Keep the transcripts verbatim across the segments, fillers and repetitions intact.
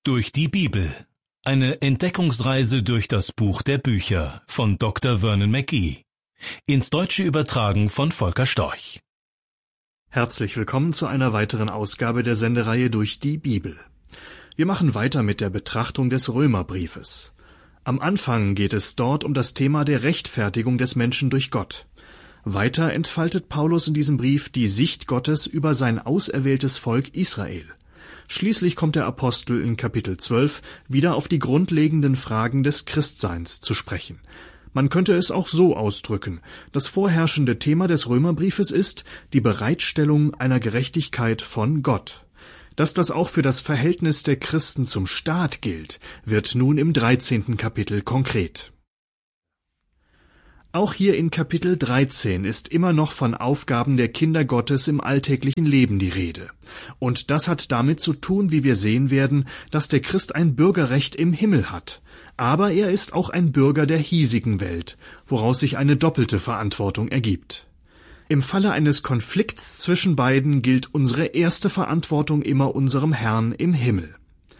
Durch die Bibel. Eine Entdeckungsreise durch das Buch der Bücher von Doktor Vernon McGee. Ins Deutsche übertragen von Volker Storch. Herzlich willkommen zu einer weiteren Ausgabe der Sendereihe Durch die Bibel. Wir machen weiter mit der Betrachtung des Römerbriefes. Am Anfang geht es dort um das Thema der Rechtfertigung des Menschen durch Gott. Weiter entfaltet Paulus in diesem Brief die Sicht Gottes über sein auserwähltes Volk Israel. Schließlich kommt der Apostel in Kapitel zwölf wieder auf die grundlegenden Fragen des Christseins zu sprechen. Man könnte es auch so ausdrücken: Das vorherrschende Thema des Römerbriefes ist die Bereitstellung einer Gerechtigkeit von Gott. Dass das auch für das Verhältnis der Christen zum Staat gilt, wird nun im dreizehnten Kapitel konkret. Auch hier in Kapitel dreizehn ist immer noch von Aufgaben der Kinder Gottes im alltäglichen Leben die Rede. Und das hat damit zu tun, wie wir sehen werden, dass der Christ ein Bürgerrecht im Himmel hat. Aber er ist auch ein Bürger der hiesigen Welt, woraus sich eine doppelte Verantwortung ergibt. Im Falle eines Konflikts zwischen beiden gilt unsere erste Verantwortung immer unserem Herrn im Himmel.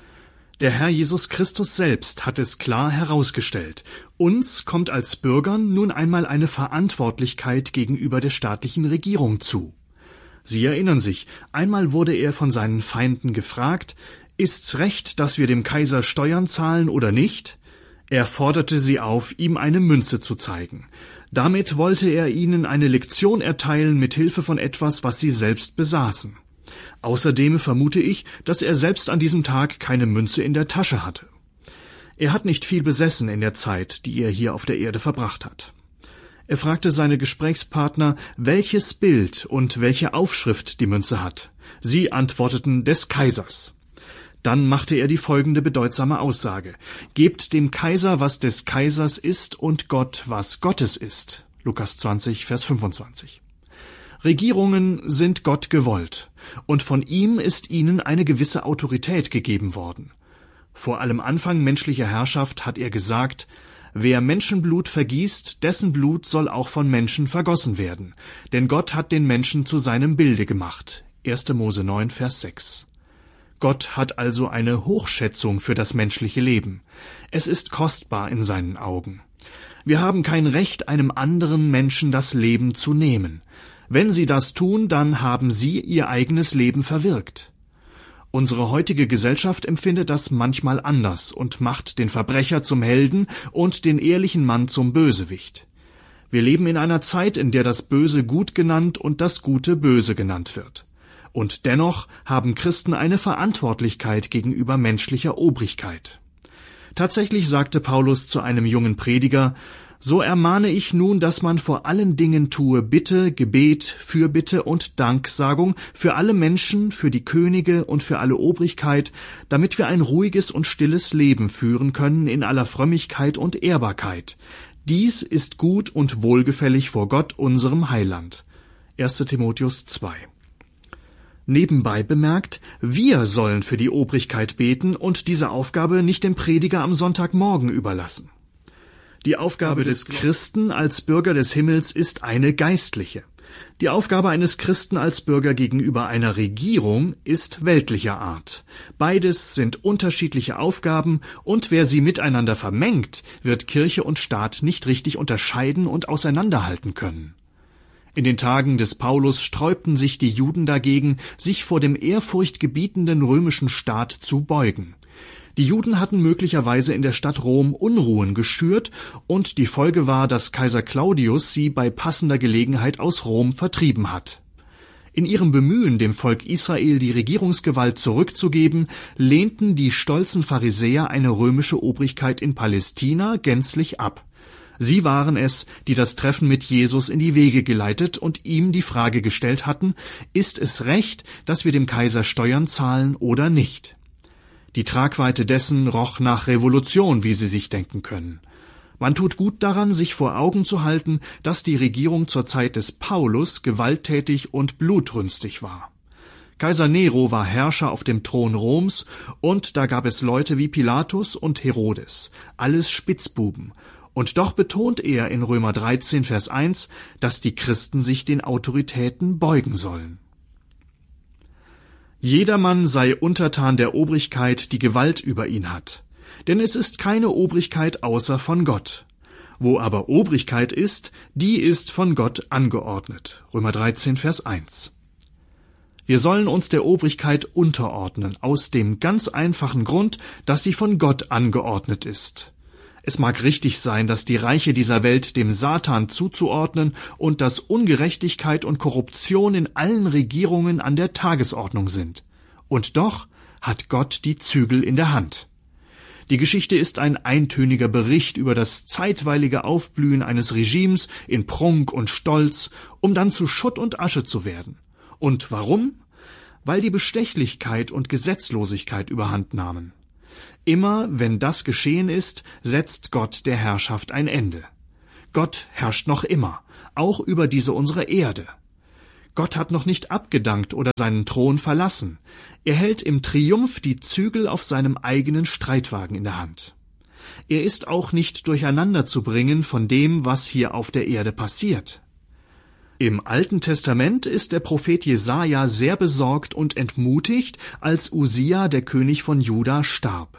Der Herr Jesus Christus selbst hat es klar herausgestellt: Uns kommt als Bürgern nun einmal eine Verantwortlichkeit gegenüber der staatlichen Regierung zu. Sie erinnern sich, einmal wurde er von seinen Feinden gefragt: Ist's recht, dass wir dem Kaiser Steuern zahlen oder nicht? Er forderte sie auf, ihm eine Münze zu zeigen. Damit wollte er ihnen eine Lektion erteilen mit Hilfe von etwas, was sie selbst besaßen. Außerdem vermute ich, dass er selbst an diesem Tag keine Münze in der Tasche hatte. Er hat nicht viel besessen in der Zeit, die er hier auf der Erde verbracht hat. Er fragte seine Gesprächspartner, welches Bild und welche Aufschrift die Münze hat. Sie antworteten: des Kaisers. Dann machte er die folgende bedeutsame Aussage: Gebt dem Kaiser, was des Kaisers ist, und Gott, was Gottes ist. Lukas zwanzig, Vers fünfundzwanzig. Regierungen sind Gott gewollt, und von ihm ist ihnen eine gewisse Autorität gegeben worden. Vor allem Anfang menschlicher Herrschaft hat er gesagt: Wer Menschenblut vergießt, dessen Blut soll auch von Menschen vergossen werden, denn Gott hat den Menschen zu seinem Bilde gemacht. erster Mose neun, Vers sechs. Gott hat also eine Hochschätzung für das menschliche Leben. Es ist kostbar in seinen Augen. Wir haben kein Recht, einem anderen Menschen das Leben zu nehmen. Wenn sie das tun, dann haben sie ihr eigenes Leben verwirkt. Unsere heutige Gesellschaft empfindet das manchmal anders und macht den Verbrecher zum Helden und den ehrlichen Mann zum Bösewicht. Wir leben in einer Zeit, in der das Böse gut genannt und das Gute böse genannt wird. Und dennoch haben Christen eine Verantwortlichkeit gegenüber menschlicher Obrigkeit. Tatsächlich sagte Paulus zu einem jungen Prediger: So ermahne ich nun, dass man vor allen Dingen tue Bitte, Gebet, Fürbitte und Danksagung für alle Menschen, für die Könige und für alle Obrigkeit, damit wir ein ruhiges und stilles Leben führen können in aller Frömmigkeit und Ehrbarkeit. Dies ist gut und wohlgefällig vor Gott, unserem Heiland. erster Timotheus zwei. Nebenbei bemerkt, wir sollen für die Obrigkeit beten und diese Aufgabe nicht dem Prediger am Sonntagmorgen überlassen. Die Aufgabe des Christen als Bürger des Himmels ist eine geistliche. Die Aufgabe eines Christen als Bürger gegenüber einer Regierung ist weltlicher Art. Beides sind unterschiedliche Aufgaben, und wer sie miteinander vermengt, wird Kirche und Staat nicht richtig unterscheiden und auseinanderhalten können. In den Tagen des Paulus sträubten sich die Juden dagegen, sich vor dem ehrfurchtgebietenden römischen Staat zu beugen. Die Juden hatten möglicherweise in der Stadt Rom Unruhen geschürt, und die Folge war, dass Kaiser Claudius sie bei passender Gelegenheit aus Rom vertrieben hat. In ihrem Bemühen, dem Volk Israel die Regierungsgewalt zurückzugeben, lehnten die stolzen Pharisäer eine römische Obrigkeit in Palästina gänzlich ab. Sie waren es, die das Treffen mit Jesus in die Wege geleitet und ihm die Frage gestellt hatten: Ist es recht, dass wir dem Kaiser Steuern zahlen oder nicht? Die Tragweite dessen roch nach Revolution, wie Sie sich denken können. Man tut gut daran, sich vor Augen zu halten, dass die Regierung zur Zeit des Paulus gewalttätig und blutrünstig war. Kaiser Nero war Herrscher auf dem Thron Roms, und da gab es Leute wie Pilatus und Herodes, alles Spitzbuben. Und doch betont er in Römer dreizehn, Vers eins, dass die Christen sich den Autoritäten beugen sollen. Jedermann sei untertan der Obrigkeit, die Gewalt über ihn hat. Denn es ist keine Obrigkeit außer von Gott. Wo aber Obrigkeit ist, die ist von Gott angeordnet. Römer dreizehn, Vers eins. Wir sollen uns der Obrigkeit unterordnen, aus dem ganz einfachen Grund, dass sie von Gott angeordnet ist. Es mag richtig sein, dass die Reiche dieser Welt dem Satan zuzuordnen und dass Ungerechtigkeit und Korruption in allen Regierungen an der Tagesordnung sind. Und doch hat Gott die Zügel in der Hand. Die Geschichte ist ein eintöniger Bericht über das zeitweilige Aufblühen eines Regimes in Prunk und Stolz, um dann zu Schutt und Asche zu werden. Und warum? Weil die Bestechlichkeit und Gesetzlosigkeit überhand nahmen. Immer, wenn das geschehen ist, setzt Gott der Herrschaft ein Ende. Gott herrscht noch immer, auch über diese unsere Erde. Gott hat noch nicht abgedankt oder seinen Thron verlassen. Er hält im Triumph die Zügel auf seinem eigenen Streitwagen in der Hand. Er ist auch nicht durcheinander zu bringen von dem, was hier auf der Erde passiert. Im Alten Testament ist der Prophet Jesaja sehr besorgt und entmutigt, als Usia, der König von Juda, starb.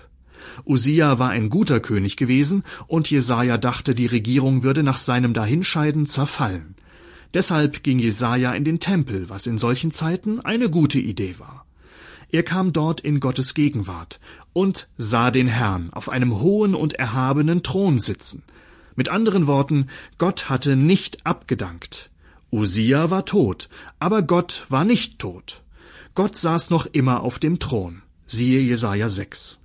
Usia war ein guter König gewesen und Jesaja dachte, die Regierung würde nach seinem Dahinscheiden zerfallen. Deshalb ging Jesaja in den Tempel, was in solchen Zeiten eine gute Idee war. Er kam dort in Gottes Gegenwart und sah den Herrn auf einem hohen und erhabenen Thron sitzen. Mit anderen Worten, Gott hatte nicht abgedankt. Usia war tot, aber Gott war nicht tot. Gott saß noch immer auf dem Thron. Siehe Jesaja sechs.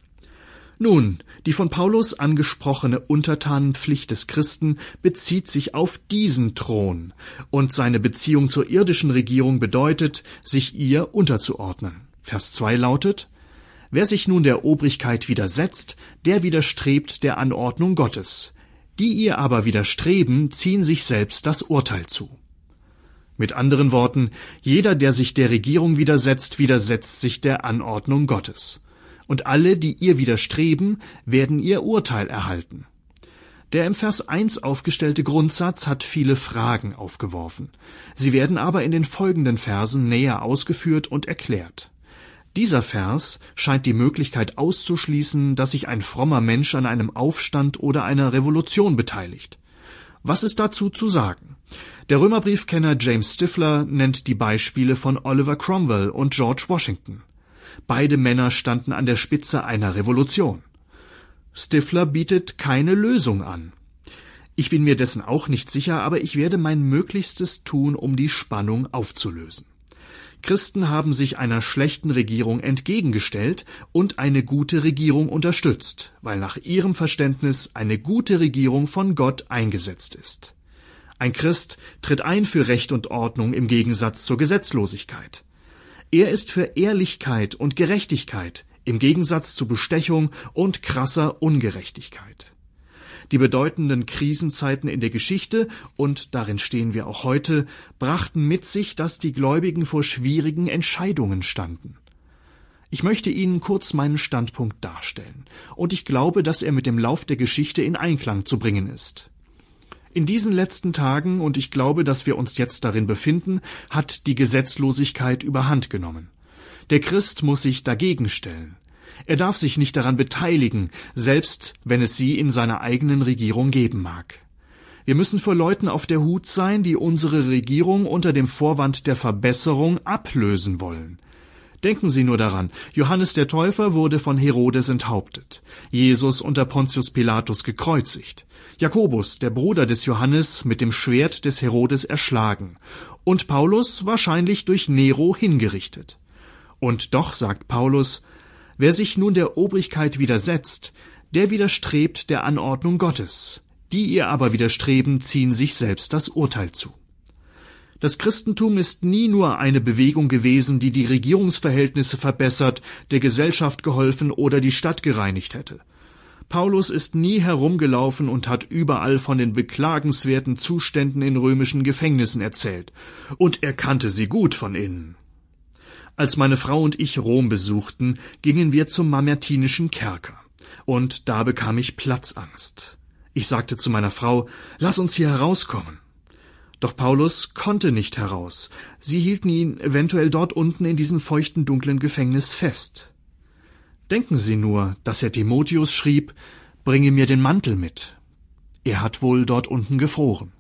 Nun, die von Paulus angesprochene Untertanenpflicht des Christen bezieht sich auf diesen Thron, und seine Beziehung zur irdischen Regierung bedeutet, sich ihr unterzuordnen. Vers zwei lautet: Wer sich nun der Obrigkeit widersetzt, der widerstrebt der Anordnung Gottes. Die ihr aber widerstreben, ziehen sich selbst das Urteil zu. Mit anderen Worten, jeder, der sich der Regierung widersetzt, widersetzt sich der Anordnung Gottes. Und alle, die ihr widerstreben, werden ihr Urteil erhalten. Der im Vers eins aufgestellte Grundsatz hat viele Fragen aufgeworfen. Sie werden aber in den folgenden Versen näher ausgeführt und erklärt. Dieser Vers scheint die Möglichkeit auszuschließen, dass sich ein frommer Mensch an einem Aufstand oder einer Revolution beteiligt. Was ist dazu zu sagen? Der Römerbriefkenner James Stifler nennt die Beispiele von Oliver Cromwell und George Washington. Beide Männer standen an der Spitze einer Revolution. Stifler bietet keine Lösung an. Ich bin mir dessen auch nicht sicher, aber ich werde mein Möglichstes tun, um die Spannung aufzulösen. Christen haben sich einer schlechten Regierung entgegengestellt und eine gute Regierung unterstützt, weil nach ihrem Verständnis eine gute Regierung von Gott eingesetzt ist. Ein Christ tritt ein für Recht und Ordnung im Gegensatz zur Gesetzlosigkeit. Er ist für Ehrlichkeit und Gerechtigkeit im Gegensatz zu Bestechung und krasser Ungerechtigkeit. Die bedeutenden Krisenzeiten in der Geschichte, und darin stehen wir auch heute, brachten mit sich, dass die Gläubigen vor schwierigen Entscheidungen standen. Ich möchte Ihnen kurz meinen Standpunkt darstellen, und ich glaube, dass er mit dem Lauf der Geschichte in Einklang zu bringen ist. In diesen letzten Tagen, und ich glaube, dass wir uns jetzt darin befinden, hat die Gesetzlosigkeit überhand genommen. Der Christ muss sich dagegen stellen. Er darf sich nicht daran beteiligen, selbst wenn es sie in seiner eigenen Regierung geben mag. Wir müssen vor Leuten auf der Hut sein, die unsere Regierung unter dem Vorwand der Verbesserung ablösen wollen. Denken Sie nur daran, Johannes der Täufer wurde von Herodes enthauptet, Jesus unter Pontius Pilatus gekreuzigt, Jakobus, der Bruder des Johannes, mit dem Schwert des Herodes erschlagen und Paulus wahrscheinlich durch Nero hingerichtet. Und doch sagt Paulus: Wer sich nun der Obrigkeit widersetzt, der widerstrebt der Anordnung Gottes. Die ihr aber widerstreben, ziehen sich selbst das Urteil zu. Das Christentum ist nie nur eine Bewegung gewesen, die die Regierungsverhältnisse verbessert, der Gesellschaft geholfen oder die Stadt gereinigt hätte. Paulus ist nie herumgelaufen und hat überall von den beklagenswerten Zuständen in römischen Gefängnissen erzählt. Und er kannte sie gut von innen. Als meine Frau und ich Rom besuchten, gingen wir zum Mamertinischen Kerker. Und da bekam ich Platzangst. Ich sagte zu meiner Frau: Lass uns hier herauskommen. Doch Paulus konnte nicht heraus. Sie hielten ihn eventuell dort unten in diesem feuchten, dunklen Gefängnis fest. Denken Sie nur, dass er Timotheus schrieb, »Bringe mir den Mantel mit.« Er hat wohl dort unten gefroren.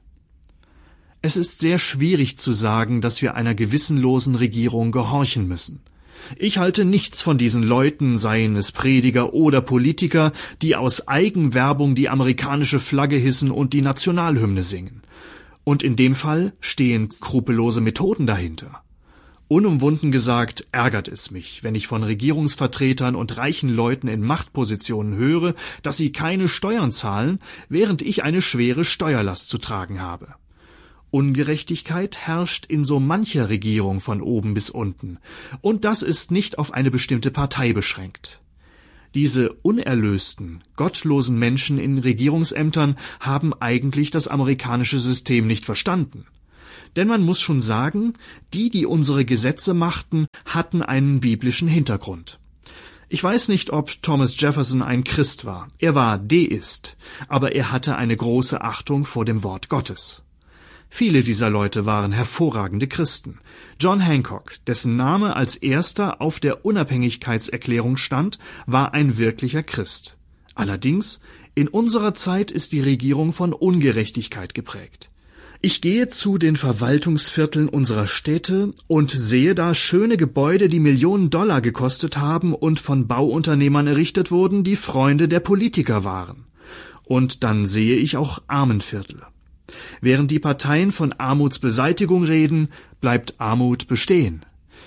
Es ist sehr schwierig zu sagen, dass wir einer gewissenlosen Regierung gehorchen müssen. Ich halte nichts von diesen Leuten, seien es Prediger oder Politiker, die aus Eigenwerbung die amerikanische Flagge hissen und die Nationalhymne singen. Und in dem Fall stehen skrupellose Methoden dahinter. Unumwunden gesagt, ärgert es mich, wenn ich von Regierungsvertretern und reichen Leuten in Machtpositionen höre, dass sie keine Steuern zahlen, während ich eine schwere Steuerlast zu tragen habe. Ungerechtigkeit herrscht in so mancher Regierung von oben bis unten, und das ist nicht auf eine bestimmte Partei beschränkt. Diese unerlösten, gottlosen Menschen in Regierungsämtern haben eigentlich das amerikanische System nicht verstanden. Denn man muss schon sagen, die, die unsere Gesetze machten, hatten einen biblischen Hintergrund. Ich weiß nicht, ob Thomas Jefferson ein Christ war. Er war Deist, aber er hatte eine große Achtung vor dem Wort Gottes. Viele dieser Leute waren hervorragende Christen. John Hancock, dessen Name als erster auf der Unabhängigkeitserklärung stand, war ein wirklicher Christ. Allerdings, in unserer Zeit ist die Regierung von Ungerechtigkeit geprägt. Ich gehe zu den Verwaltungsvierteln unserer Städte und sehe da schöne Gebäude, die Millionen Dollar gekostet haben und von Bauunternehmern errichtet wurden, die Freunde der Politiker waren. Und dann sehe ich auch Armenviertel. Während die Parteien von Armutsbeseitigung reden, bleibt Armut bestehen.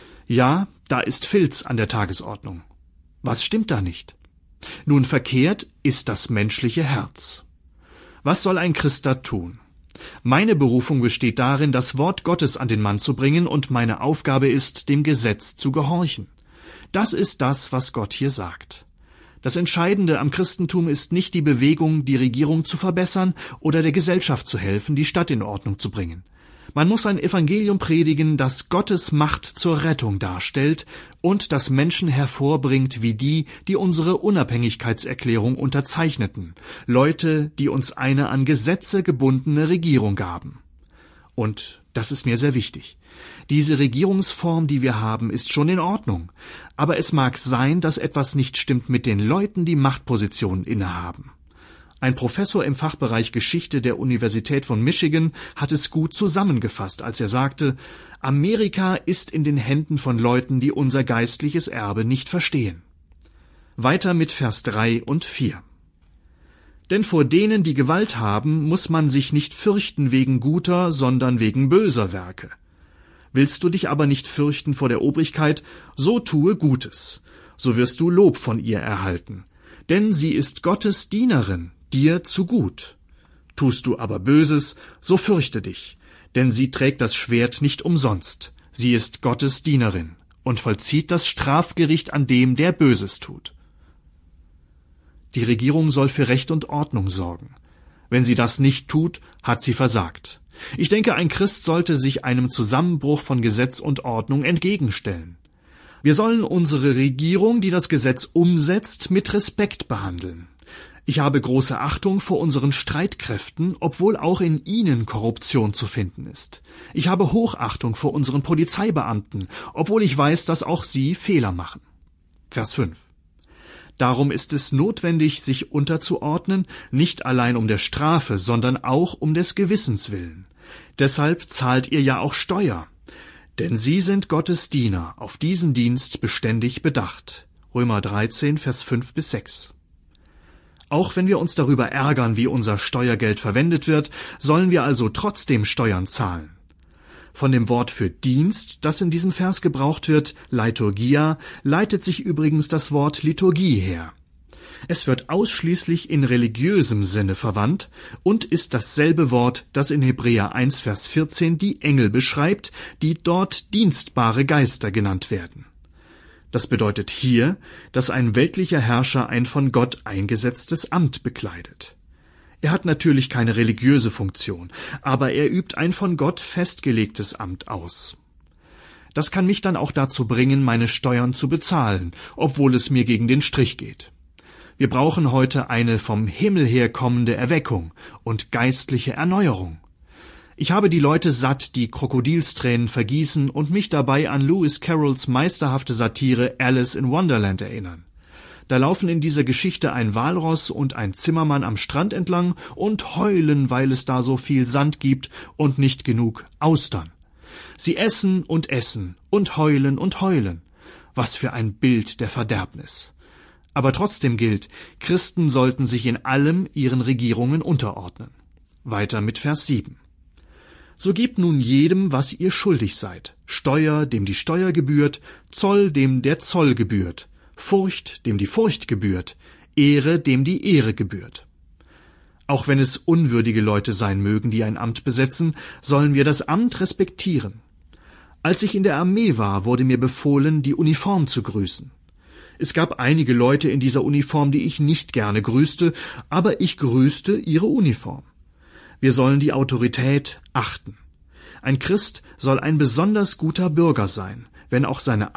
Ja, da ist Filz an der Tagesordnung. Was stimmt da nicht? Nun, verkehrt ist das menschliche Herz. Was soll ein Christ da tun? Meine Berufung besteht darin, das Wort Gottes an den Mann zu bringen, und meine Aufgabe ist, dem Gesetz zu gehorchen. Das ist das, was Gott hier sagt. Das Entscheidende am Christentum ist nicht die Bewegung, die Regierung zu verbessern oder der Gesellschaft zu helfen, die Stadt in Ordnung zu bringen. Man muss ein Evangelium predigen, das Gottes Macht zur Rettung darstellt und das Menschen hervorbringt wie die, die unsere Unabhängigkeitserklärung unterzeichneten, Leute, die uns eine an Gesetze gebundene Regierung gaben. Und das ist mir sehr wichtig. Diese Regierungsform, die wir haben, ist schon in Ordnung, aber es mag sein, dass etwas nicht stimmt mit den Leuten, die Machtpositionen innehaben. Ein Professor im Fachbereich Geschichte der Universität von Michigan hat es gut zusammengefasst, als er sagte, Amerika ist in den Händen von Leuten, die unser geistliches Erbe nicht verstehen. Weiter mit Vers drei und vier. Denn vor denen, die Gewalt haben, muss man sich nicht fürchten wegen guter, sondern wegen böser Werke. Willst du dich aber nicht fürchten vor der Obrigkeit, so tue Gutes, so wirst du Lob von ihr erhalten. Denn sie ist Gottes Dienerin, dir zu gut. Tust du aber Böses, so fürchte dich, denn sie trägt das Schwert nicht umsonst. Sie ist Gottes Dienerin und vollzieht das Strafgericht an dem, der Böses tut. Die Regierung soll für Recht und Ordnung sorgen. Wenn sie das nicht tut, hat sie versagt. Ich denke, ein Christ sollte sich einem Zusammenbruch von Gesetz und Ordnung entgegenstellen. Wir sollen unsere Regierung, die das Gesetz umsetzt, mit Respekt behandeln. Ich habe große Achtung vor unseren Streitkräften, obwohl auch in ihnen Korruption zu finden ist. Ich habe Hochachtung vor unseren Polizeibeamten, obwohl ich weiß, dass auch sie Fehler machen. Vers fünf. Darum ist es notwendig, sich unterzuordnen, nicht allein um der Strafe, sondern auch um des Gewissens willen. Deshalb zahlt ihr ja auch Steuer. Denn sie sind Gottes Diener, auf diesen Dienst beständig bedacht. Römer dreizehn, Vers fünf bis sechs. Auch wenn wir uns darüber ärgern, wie unser Steuergeld verwendet wird, sollen wir also trotzdem Steuern zahlen. Von dem Wort für Dienst, das in diesem Vers gebraucht wird, Liturgia, leitet sich übrigens das Wort Liturgie her. Es wird ausschließlich in religiösem Sinne verwandt und ist dasselbe Wort, das in Hebräer eins, Vers vierzehn die Engel beschreibt, die dort dienstbare Geister genannt werden. Das bedeutet hier, dass ein weltlicher Herrscher ein von Gott eingesetztes Amt bekleidet. Er hat natürlich keine religiöse Funktion, aber er übt ein von Gott festgelegtes Amt aus. Das kann mich dann auch dazu bringen, meine Steuern zu bezahlen, obwohl es mir gegen den Strich geht. Wir brauchen heute eine vom Himmel her kommende Erweckung und geistliche Erneuerung. Ich habe die Leute satt, die Krokodilstränen vergießen und mich dabei an Lewis Carrolls meisterhafte Satire Alice in Wonderland erinnern. Da laufen in dieser Geschichte ein Walross und ein Zimmermann am Strand entlang und heulen, weil es da so viel Sand gibt und nicht genug Austern. Sie essen und essen und heulen und heulen. Was für ein Bild der Verderbnis. Aber trotzdem gilt, Christen sollten sich in allem ihren Regierungen unterordnen. Weiter mit Vers sieben. So gebt nun jedem, was ihr schuldig seid, Steuer, dem die Steuer gebührt, Zoll, dem der Zoll gebührt, Furcht, dem die Furcht gebührt, Ehre, dem die Ehre gebührt. Auch wenn es unwürdige Leute sein mögen, die ein Amt besetzen, sollen wir das Amt respektieren. Als ich in der Armee war, wurde mir befohlen, die Uniform zu grüßen. Es gab einige Leute in dieser Uniform, die ich nicht gerne grüßte, aber ich grüßte ihre Uniform. Wir sollen die Autorität achten. Ein Christ soll ein besonders guter Bürger sein, wenn auch seine